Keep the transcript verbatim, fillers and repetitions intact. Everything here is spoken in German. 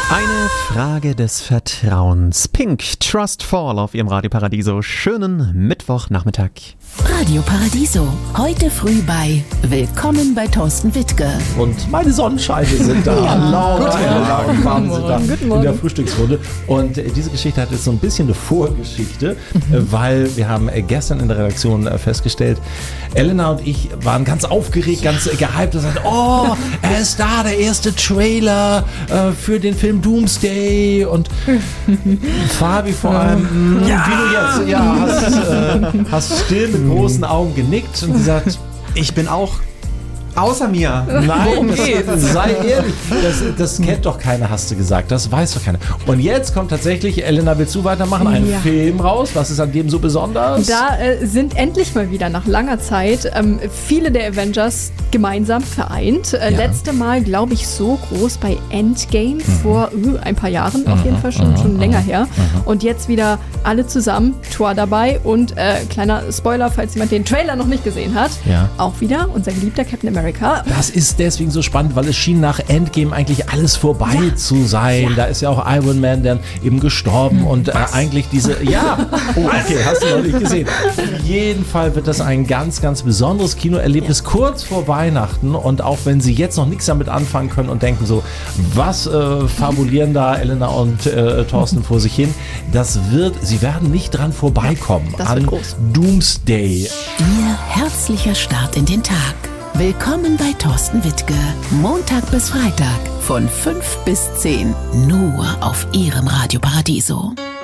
Eine Frage des Vertrauens. Pink, Trust Fall auf ihrem Radio Paradiso. Schönen Mittwochnachmittag. Radio Paradiso. Heute früh bei Willkommen bei Thorsten Wittke. Und meine Sonnenscheine sind da. Ja. Laura, Guten Laura Morgen. Farben sind da Guten in Morgen. der Frühstücksrunde. Und äh, diese Geschichte hat jetzt so ein bisschen eine Vorgeschichte, mhm. äh, weil wir haben äh, gestern in der Redaktion äh, festgestellt, Elena und ich waren ganz aufgeregt, ganz äh, gehypt und sagten, oh, er ist da, der erste Trailer äh, für den Film Doomsday. Und Fabi vor allem, Ja. wie du jetzt ja, hast, äh, hast still mit großen Augen genickt und gesagt, Ich bin auch außer mir. nein, geht's? das, sei ehrlich, das, das kennt doch keiner, hast du gesagt, das weiß doch keiner. Und jetzt kommt tatsächlich, Elena, willst du weitermachen, ein Ja. Film raus, was ist an dem so besonders? Da äh, sind endlich mal wieder nach langer Zeit ähm, viele der Avengers gemeinsam vereint. Äh, Ja. Letzte Mal, glaube ich, so groß bei Endgame Mhm. vor uh, ein paar Jahren, auf jeden Fall schon, schon länger her. Und jetzt wieder alle zusammen, Thor dabei und äh, kleiner Spoiler, falls jemand den Trailer noch nicht gesehen hat, Ja. auch wieder unser geliebter Captain America. Das ist deswegen so spannend, weil es schien nach Endgame eigentlich alles vorbei Ja. zu sein. Ja. Da ist ja auch Iron Man dann eben gestorben und äh, eigentlich diese, ja, oh, okay, hast du noch nicht gesehen. Auf jeden Fall wird das ein ganz, ganz besonderes Kinoerlebnis kurz vor Weihnachten und auch wenn Sie jetzt noch nichts damit anfangen können und denken so, was äh, fabulieren da Elena und äh, Thorsten vor sich hin, das wird, Sie werden nicht dran vorbeikommen Das wird an groß. Doomsday. Ihr herzlicher Start in den Tag. Willkommen bei Thorsten Wittke. Montag bis Freitag von fünf bis zehn. Nur auf Ihrem Radio Paradiso.